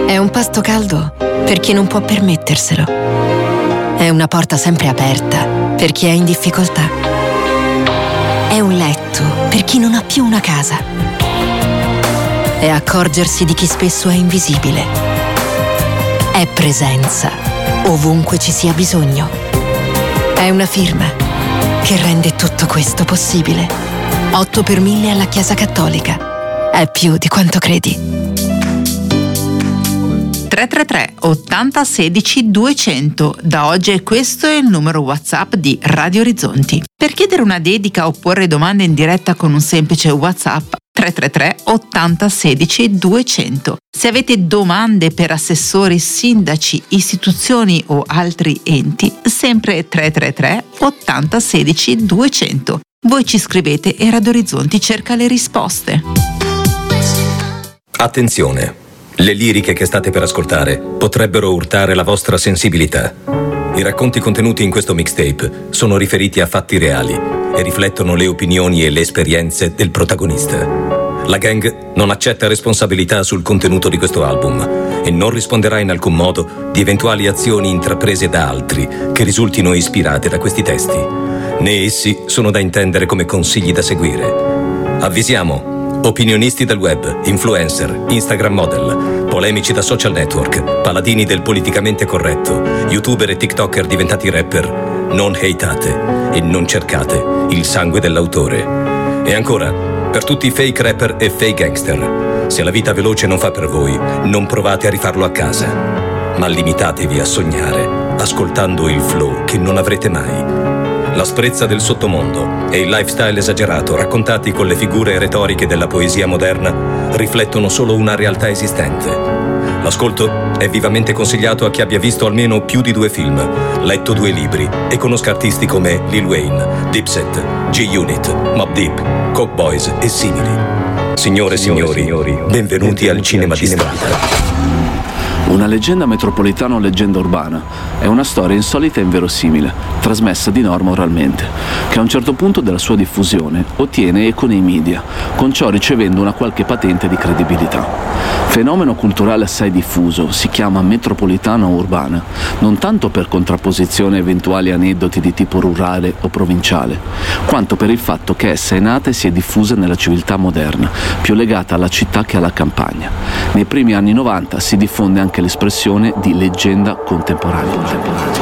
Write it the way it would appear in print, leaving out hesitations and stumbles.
È un pasto caldo per chi non può permetterselo. È una porta sempre aperta per chi è in difficoltà. È un letto per chi non ha più una casa. È accorgersi di chi spesso è invisibile. È presenza ovunque ci sia bisogno. È una firma che rende tutto questo possibile. 8 per 1000 alla Chiesa Cattolica. È più di quanto credi. 333 80 16 200. Da oggi questo è il numero WhatsApp di Radio Orizzonti. Per chiedere una dedica o porre domande in diretta con un semplice WhatsApp 333 80 16 200. Se avete domande per assessori, sindaci, istituzioni o altri enti, sempre 333 80 16 200. Voi ci scrivete e Radio Orizzonti cerca le risposte. Attenzione! Le liriche che state per ascoltare potrebbero urtare la vostra sensibilità. I racconti contenuti in questo mixtape sono riferiti a fatti reali e riflettono le opinioni e le esperienze del protagonista. La gang non accetta responsabilità sul contenuto di questo album e non risponderà in alcun modo di eventuali azioni intraprese da altri che risultino ispirate da questi testi, né essi sono da intendere come consigli da seguire. Avvisiamo opinionisti del web, influencer, Instagram model, polemici da social network, paladini del politicamente corretto, youtuber e tiktoker diventati rapper. Non hateate e non cercate il sangue dell'autore. E ancora, per tutti i fake rapper e fake gangster, se la vita veloce non fa per voi, non provate a rifarlo a casa, ma limitatevi a sognare, ascoltando il flow che non avrete mai. L'asprezza del sottomondo e il lifestyle esagerato raccontati con le figure retoriche della poesia moderna riflettono solo una realtà esistente. L'ascolto è vivamente consigliato a chi abbia visto almeno più di 2 film, letto 2 libri e conosca artisti come Lil Wayne, Dipset, G-Unit, Mobb Deep, Coke Boys e simili. Signore e signori, benvenuti al Cinema di Strada. Una leggenda metropolitana o leggenda urbana è una storia insolita e inverosimile, trasmessa di norma oralmente, che a un certo punto della sua diffusione ottiene eco nei media, con ciò ricevendo una qualche patente di credibilità. Fenomeno culturale assai diffuso, si chiama metropolitana o urbana, non tanto per contrapposizione a eventuali aneddoti di tipo rurale o provinciale, quanto per il fatto che essa è nata e si è diffusa nella civiltà moderna, più legata alla città che alla campagna. Nei primi anni 90 si diffonde anche l'espressione di leggenda contemporanea.